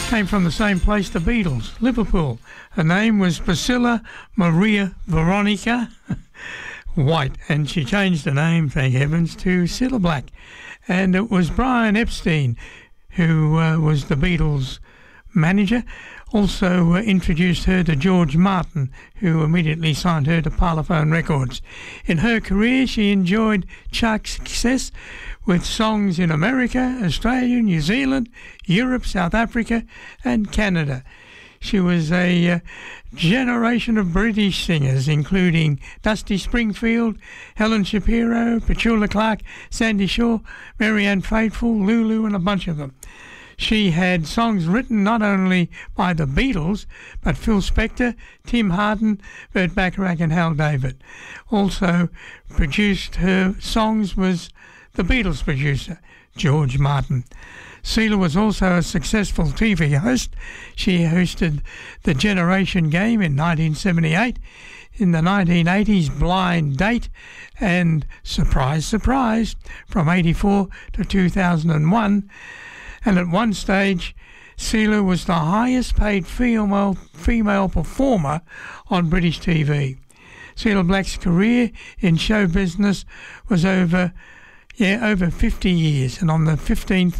Came from the same place, the Beatles, Liverpool. Her name was Priscilla Maria Veronica White, and she changed her name, thank heavens, to Cilla Black. And it was Brian Epstein who was the Beatles' manager, also introduced her to George Martin, who immediately signed her to Parlophone Records. In her career, she enjoyed chart success with songs in America, Australia, New Zealand, Europe, South Africa and Canada. She was a generation of British singers, including Dusty Springfield, Helen Shapiro, Petula Clark, Sandy Shaw, Marianne Faithfull, Lulu and a bunch of them. She had songs written not only by the Beatles, but Phil Spector, Tim Hardin, Burt Bacharach and Hal David. Also produced her songs was the Beatles producer, George Martin. Cilla was also a successful TV host. She hosted The Generation Game in 1978, in the 1980s Blind Date, and Surprise, Surprise from 84 to 2001. And at one stage, Cilla was the highest paid female performer on British TV. Cilla Black's career in show business was over 50 years, and on the 5th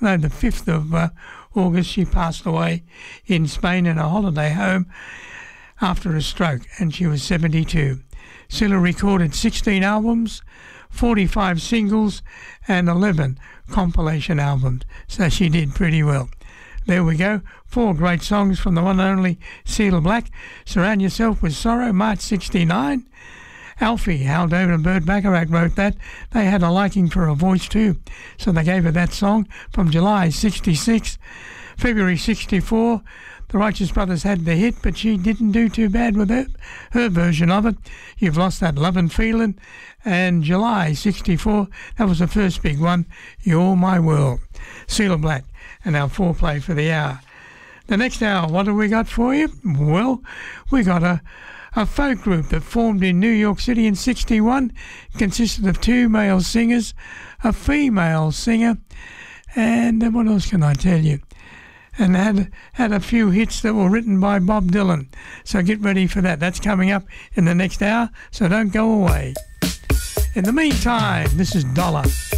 of August, she passed away in Spain in a holiday home after a stroke, and she was 72. Cilla recorded 16 albums, 45 singles, and 11 compilation albums, so she did pretty well. There we go, 4 great songs from the one and only Cilla Black. Surround Yourself with Sorrow, March 69. Alfie, Hal David and Burt Bacharach wrote that. They had a liking for her voice too, so they gave her that song. From July 66. February 64, the Righteous Brothers had the hit, but she didn't do too bad with her version of it. You've Lost That Lovin' Feelin'. And July 64, that was the first big one, You're My World. Cilla Black, and our foreplay for the hour. The next hour, what have we got for you? Well, we got a folk group that formed in New York City in 61, consisted of 2 male singers, a female singer, and what else can I tell you? And had a few hits that were written by Bob Dylan. So get ready for that. That's coming up in the next hour, so don't go away. In the meantime, this is Dollar.